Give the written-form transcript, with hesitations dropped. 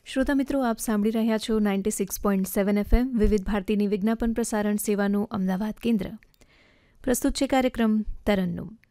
શ્રોતા મિત્રો, આપ સાંભળી રહ્યા છો 96.7 FM વિવિધ ભારતીની વિજ્ઞાપન પ્રસારણ સેવાનું અમદાવાદ કેન્દ્ર. પ્રસ્તુત છે કાર્યક્રમ તરન્નુમ.